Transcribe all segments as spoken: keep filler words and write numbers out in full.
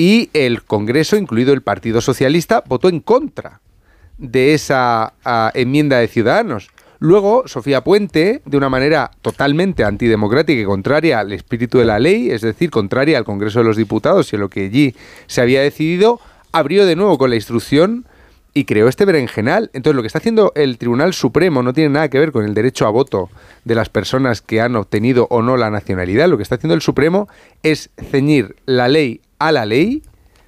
y el Congreso, incluido el Partido Socialista, votó en contra de esa uh, enmienda de Ciudadanos. Luego, Sofía Puente, de una manera totalmente antidemocrática y contraria al espíritu de la ley, es decir, contraria al Congreso de los Diputados y a lo que allí se había decidido, abrió de nuevo con la instrucción y creó este berenjenal. Entonces, lo que está haciendo el Tribunal Supremo no tiene nada que ver con el derecho a voto de las personas que han obtenido o no la nacionalidad. Lo que está haciendo el Supremo es ceñir la ley a la ley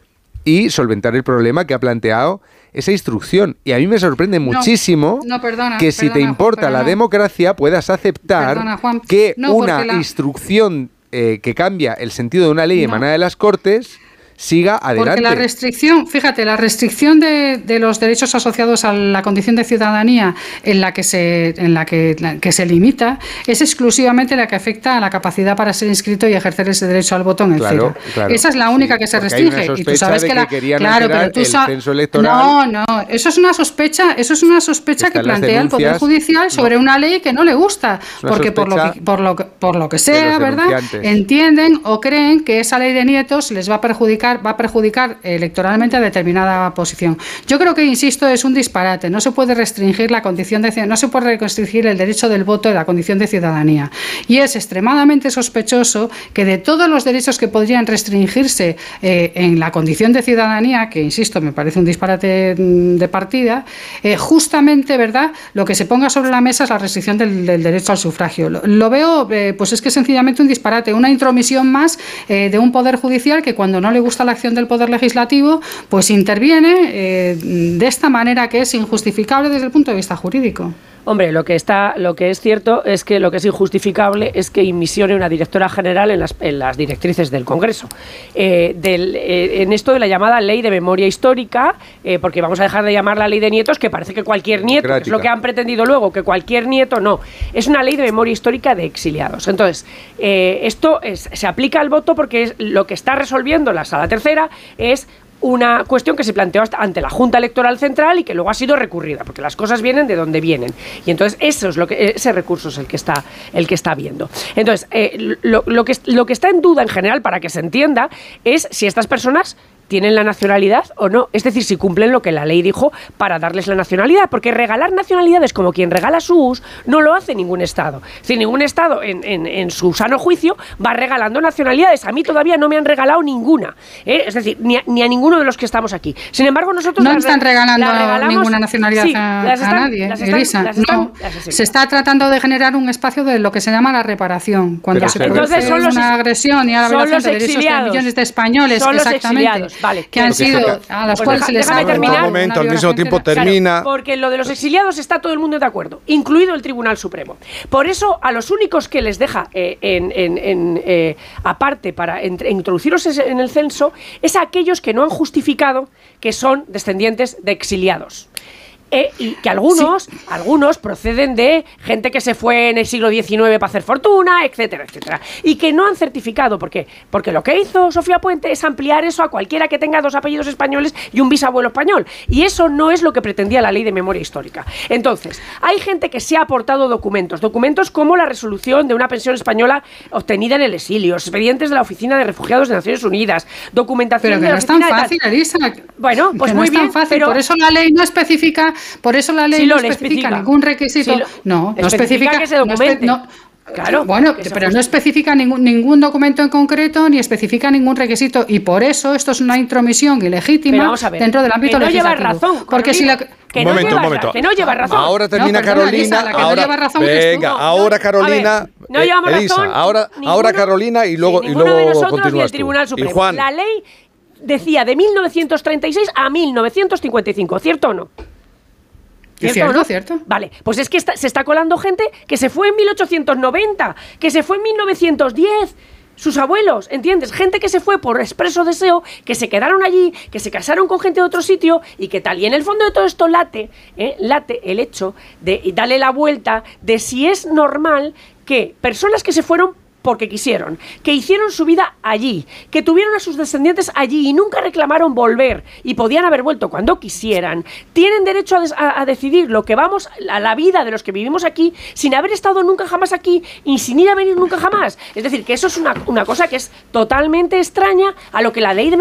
y solventar el problema que ha planteado esa instrucción. Y a mí me sorprende no, muchísimo no, perdona, que si perdona, te importa perdona. la democracia puedas aceptar perdona, Juan, que no, una la... instrucción eh, que cambia el sentido de una ley no. emanada de las Cortes siga adelante. Porque la restricción, fíjate, la restricción de, de los derechos asociados a la condición de ciudadanía en la que se en la que, la que se limita es exclusivamente la que afecta a la capacidad para ser inscrito y ejercer ese derecho al voto en el claro, cero. Claro, Esa es la única sí, que se restringe. Y tú sabes que la que claro, pero tú sabes no, no, eso es una sospecha, eso es una sospecha que plantea el Poder Judicial sobre no. una ley que no le gusta, porque por lo que por lo que, por lo que sea, ¿verdad? Entienden o creen que esa ley de nietos les va a perjudicar va a perjudicar electoralmente a determinada posición. Yo creo que, insisto, es un disparate. No se puede restringir la condición de no se puede restringir el derecho del voto de la condición de ciudadanía. Y es extremadamente sospechoso que de todos los derechos que podrían restringirse eh, en la condición de ciudadanía, que insisto, me parece un disparate de partida, eh, justamente, ¿verdad?, lo que se ponga sobre la mesa es la restricción del, del derecho al sufragio. Lo, lo veo, eh, pues es que es sencillamente un disparate, una intromisión más eh, de un poder judicial que cuando no le gusta la acción del Poder Legislativo, pues interviene eh, de esta manera que es injustificable desde el punto de vista jurídico. Hombre, lo que está, lo que es cierto es que lo que es injustificable es que imisione una directora general en las, en las directrices del Congreso. Eh, del, eh, en esto de la llamada Ley de Memoria Histórica, eh, porque vamos a dejar de llamar la Ley de Nietos, que parece que cualquier nieto, que es lo que han pretendido luego, que cualquier nieto, no. Es una Ley de Memoria Histórica de exiliados. Entonces, eh, esto es, se aplica al voto porque es, lo que está resolviendo la Sala Tercera es una cuestión que se planteó ante la Junta Electoral Central y que luego ha sido recurrida, porque las cosas vienen de donde vienen. Y entonces eso es lo que ese recurso es el que está el que está viendo. Entonces, eh, lo, lo que lo que está en duda en general, para que se entienda, es si estas personas tienen la nacionalidad o no, es decir, si cumplen lo que la ley dijo para darles la nacionalidad, porque regalar nacionalidades como quien regala sus no lo hace ningún Estado. Es decir, ningún Estado en, en, en su sano juicio va regalando nacionalidades. A mí todavía no me han regalado ninguna, ¿eh? Es decir, ni a, ni a ninguno de los que estamos aquí. Sin embargo, nosotros... No la, están regalando la regalamos, ninguna nacionalidad sí, a, las están, a nadie, las están, Elisa. Las están, no, las están, se está tratando de generar un espacio de lo que se llama la reparación. Cuando pero se produce una los, agresión y a la violación de derechos de millones de españoles, son los exactamente, exiliados, vale, que han sido a las pues cuales se les ha terminar. Un momento, al mismo tiempo termina. Claro, porque lo de los exiliados está todo el mundo de acuerdo, incluido el Tribunal Supremo. Por eso, a los únicos que les deja eh, en, en, en, eh, aparte para entre, introducirlos en el censo es a aquellos que no han justificado que son descendientes de exiliados. Eh, y que algunos, sí. algunos proceden de gente que se fue en el siglo diecinueve para hacer fortuna, etcétera, etcétera. Y que no han certificado. ¿Por qué? Porque lo que hizo Sofía Puente es ampliar eso a cualquiera que tenga dos apellidos españoles y un bisabuelo español. Y eso no es lo que pretendía la Ley de Memoria Histórica. Entonces, hay gente que se ha aportado documentos. Documentos como la resolución de una pensión española obtenida en el exilio, expedientes de la Oficina de Refugiados de Naciones Unidas, documentación pero que de la no es tan fácil, de Elisa. Bueno, pues que muy no es bien, tan fácil. Pero por eso la ley no especifica Por eso la ley sí no lo especifica, especifica ningún requisito. Sí lo, no, no especifica que se documente. No, claro, bueno, pero no especifica ningún, ningún documento en concreto ni especifica ningún requisito y por eso esto es una intromisión ilegítima dentro del ámbito que no legislativo. Lleva razón, porque si la que un no momento, lleva, un momento. Que no lleva razón. Ahora termina no, perdona, Carolina. Elisa, la que ahora, no lleva razón venga, no. ahora Carolina. Ver, no llevamos eh, Elisa, razón. ahora, Ninguno, ahora Carolina y luego, sí, y luego de nosotros continúas ni el tú. Tribunal Supremo. Y Juan. La ley decía de mil novecientos treinta y seis a mil novecientos cincuenta y cinco, ¿cierto o no? ¿Cierto, ¿Cierto, no? ¿Cierto? Vale, pues es que está, se está colando gente que se fue en mil ochocientos noventa, que se fue en mil novecientos diez, sus abuelos, ¿entiendes? Gente que se fue por expreso deseo, que se quedaron allí, que se casaron con gente de otro sitio y que tal. Y en el fondo de todo esto late, ¿eh? late el hecho de darle la vuelta de si es normal que personas que se fueron porque quisieron, que hicieron su vida allí, que tuvieron a sus descendientes allí y nunca reclamaron volver y podían haber vuelto cuando quisieran, tienen derecho a, a, a decidir lo que vamos a la vida de los que vivimos aquí sin haber estado nunca jamás aquí y sin ir a venir nunca jamás. Es decir, que eso es una, una cosa que es totalmente extraña a lo que la ley de